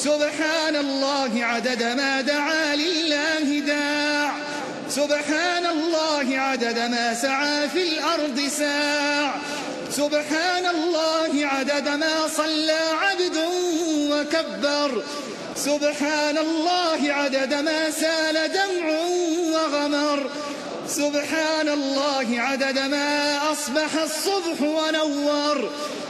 سبحان الله عدد ما دعا لله داع، سبحان الله عدد ما سعى في الأرض ساع، سبحان الله عدد ما صلى عبد وكبر، سبحان الله عدد ما سال دمع وغمر، سبحان الله عدد ما أصبح الصبح ونور.